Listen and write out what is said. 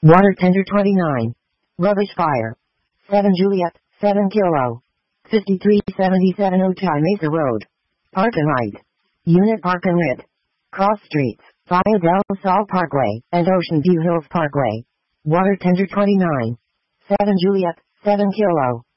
Water tender 29. Rubbish fire. 7 Juliet, 7 Kilo. 5377 Otay Mesa Road. Park and Ride. Unit Park and Rit. Cross Streets, via Del Sol Parkway, and Ocean View Hills Parkway. Water tender 29. 7 Juliet, 7 Kilo.